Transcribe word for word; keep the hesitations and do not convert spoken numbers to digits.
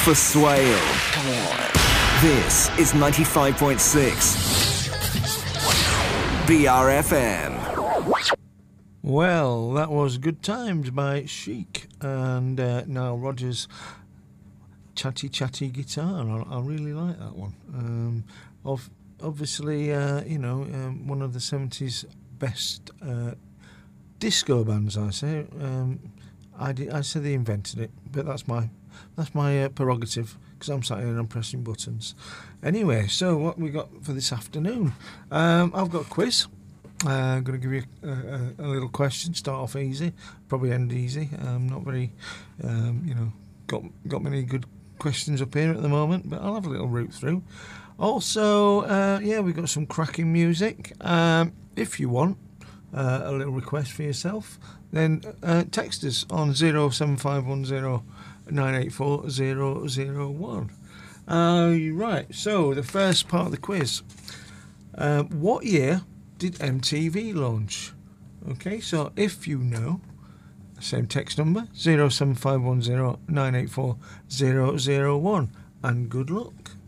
for Swale. Come on. This is ninety-five point six B R F M. Well, that was Good Times by Chic and uh, Nile Rodgers' Chatty Chatty Guitar. I, I really like that one. Um, of, obviously, uh, you know, um, one of the seventies best uh, disco bands, I say. Um, I, did, I say they invented it, but that's my that's my uh, prerogative, because I'm sat here and I'm pressing buttons. Anyway, so what we got for this afternoon? Um, I've got a quiz. Uh, I'm going to give you a, a, a little question. Start off easy, probably end easy. I'm not very, um, you know, got got many good questions up here at the moment, but I'll have a little route through. Also, uh, yeah, we've got some cracking music. Um, if you want uh, a little request for yourself, then uh, text us on zero seven five one zero nine eight four zero zero one. Uh, right, so the first part of the quiz. Uh, what year did M T V launch? Okay, so if you know, same text number, zero seven five one zero nine eight four zero zero one, and good luck.